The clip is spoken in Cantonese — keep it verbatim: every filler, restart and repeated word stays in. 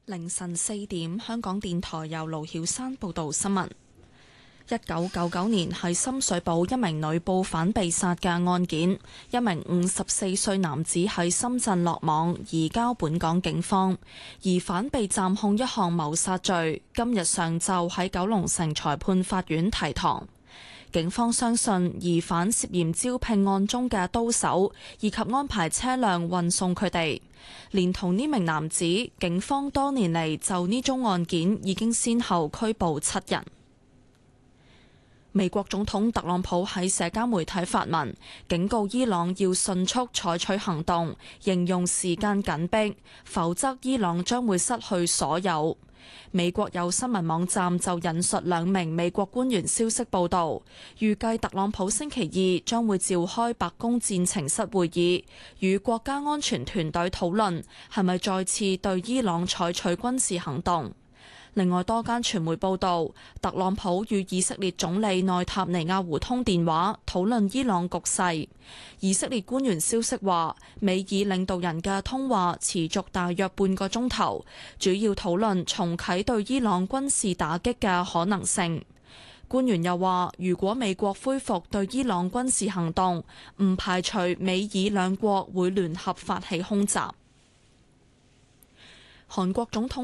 凌晨四點，香港電台由盧曉山報道新聞。一九九九年係深水埗一名女報販被殺嘅案件，一名五十四歲男子喺深圳落網，移交本港警方。疑犯被暫控一項謀殺罪，今日上晝喺九龍城裁判法院提堂。警方相信疑犯涉嫌招聘案中嘅刀手，以及安排車輛運送佢哋。連同呢名男子，警方多年嚟就呢宗案件已經先後拘捕七人。美國總統特朗普喺社交媒體發文，警告伊朗要迅速採取行動，形容時間緊迫，否則伊朗將會失去所有。美國有新聞網站就引述兩名美國官員消息報道，預計特朗普星期二將會召開白宮戰情室會議，與國家安全團隊討論係咪再次對伊朗採取軍事行動。另外，多間傳媒報道，特朗普與以色列總理內塔尼亞胡通電話，討論伊朗局勢。以色列官員消息話，美以領導人嘅通話持續大約半個鐘頭，主要討論重啟對伊朗軍事打擊嘅可能性。官員又話，如果美國恢復對伊朗軍事行動，唔排除美以兩國會聯合發起空襲。韓國總統